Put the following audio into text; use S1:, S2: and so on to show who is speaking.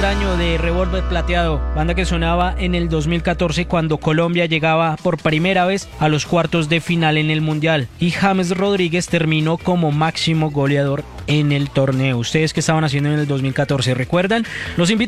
S1: extraño de Revólver Plateado, banda que sonaba en el 2014 cuando Colombia llegaba por primera vez a los cuartos de final en el Mundial y James Rodríguez terminó como máximo goleador en el torneo. ¿Ustedes qué estaban haciendo en el 2014? ¿Recuerdan? Los invito